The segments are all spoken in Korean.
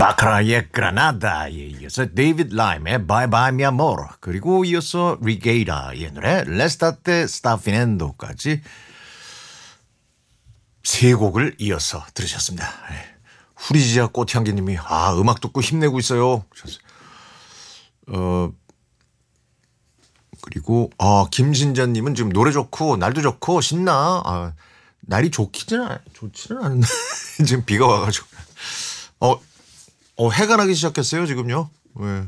바카라의 그라나다에 이어서 데이비드 라임의 Bye Bye Mi Amor 그리고 이어서 리게이라의 노래 L'estate sta finendo까지 세 곡을 이어서 들으셨습니다. 후리지아 꽃향기님이 음악 듣고 힘내고 있어요. 그리고 김신자님은 지금 노래 좋고 날도 좋고 신나. 날이 좋지는 않은데 지금 비가 와가지고 해가 나기 시작했어요 지금요. 네.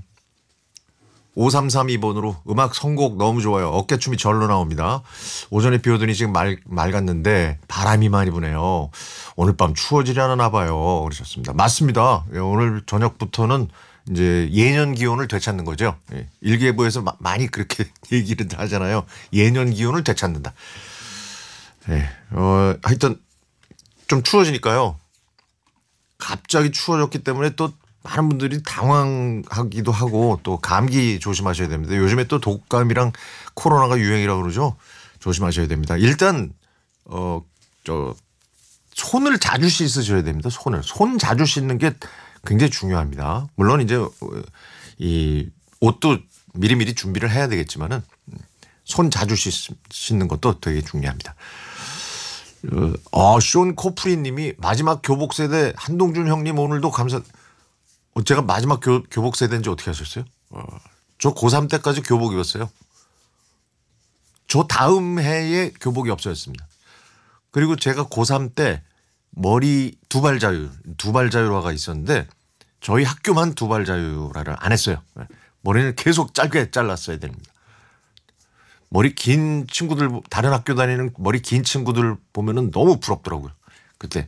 5332번으로 음악 선곡 너무 좋아요. 어깨춤이 절로 나옵니다. 오전에 비 오더니 지금 맑았는데 바람이 많이 부네요. 오늘 밤 추워지려나 봐요. 그러셨습니다. 맞습니다. 오늘 저녁부터는 이제 예년 기온을 되찾는 거죠. 일기예보에서 많이 그렇게 얘기를 하잖아요. 예년 기온을 되찾는다. 네. 하여튼 좀 추워지니까요. 갑자기 추워졌기 때문에 또 많은 분들이 당황하기도 하고 또 감기 조심하셔야 됩니다. 요즘에 또 독감이랑 코로나가 유행이라고 그러죠. 조심하셔야 됩니다. 일단 손을 자주 씻으셔야 됩니다. 손 자주 씻는 게 굉장히 중요합니다. 물론 이제 이 옷도 미리미리 준비를 해야 되겠지만은 손 자주 씻는 것도 되게 중요합니다. 쇼 코프리 님이 마지막 교복 세대 한동준 형님 오늘도 제가 마지막 교복 세대인지 어떻게 하셨어요? 저 고3 때까지 교복 입었어요. 저 다음 해에 교복이 없어졌습니다. 그리고 제가 고3 때 머리 두발 자유화가 있었는데 저희 학교만 두발 자유화를 안 했어요. 머리는 계속 짧게 잘랐어야 됩니다. 머리 긴 친구들 다른 학교 다니는 머리 긴 친구들 보면은 너무 부럽더라고요. 그때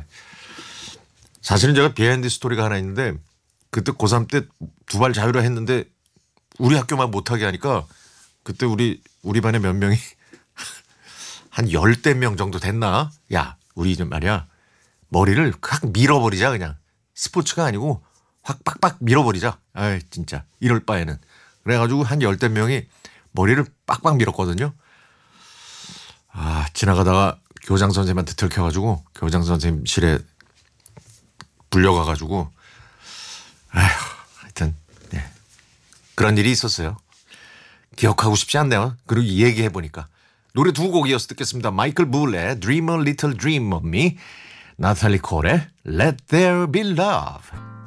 사실은 제가 비하인드 스토리가 하나 있는데 그때 고3 때 두발 자유를 했는데 우리 학교만 못하게 하니까 그때 우리 반에 몇 명이 한 열댓 명 정도 됐나? 야 우리 좀 말이야 머리를 확 밀어버리자 그냥 스포츠가 아니고 확 빡빡 밀어버리자. 진짜 이럴 바에는 그래가지고 한 열댓 명이 머리를 빡빡 밀었거든요. 지나가다가 교장 선생님한테 들켜가지고 교장 선생님실에 불려가가지고 하여튼 그런 일이 있었어요. 기억하고 싶지 않네요. 그리고 얘기해보니까 노래 두 곡 이어서 듣겠습니다. 마이클 블의 Dream a Little Dream of Me, 나탈리 콜의 Let There Be Love.